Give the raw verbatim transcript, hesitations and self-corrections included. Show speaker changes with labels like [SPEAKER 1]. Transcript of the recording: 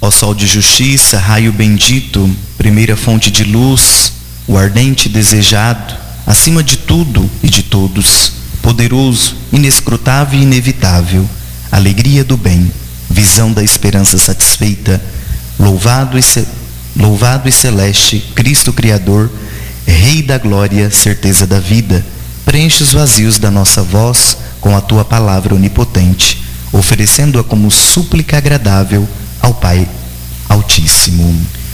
[SPEAKER 1] Ó sol de justiça, raio bendito, primeira fonte de luz, o ardente desejado, acima de tudo e de todos, poderoso, inescrutável e inevitável, alegria do bem, visão da esperança satisfeita, louvado e, ce... louvado e celeste, Cristo Criador, Rei da glória, certeza da vida, preenche os vazios da nossa voz com a tua palavra onipotente, oferecendo-a como súplica agradável ao Pai Altíssimo.